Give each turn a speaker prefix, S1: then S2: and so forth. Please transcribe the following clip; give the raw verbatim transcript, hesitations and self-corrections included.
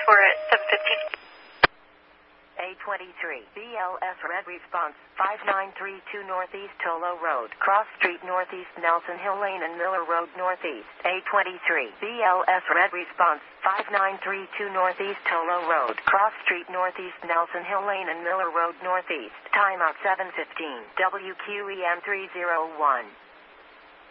S1: We're at seven fifteen.
S2: A twenty-three, B L S red response, five nine three two Northeast Tolo Road, Cross Street Northeast Nelson Hill Lane and Miller Road Northeast. A twenty-three, B L S red response, five nine three two Northeast Tolo Road, Cross Street Northeast Nelson Hill Lane and Miller Road Northeast. Timeout seven fifteen, W Q E M three oh one.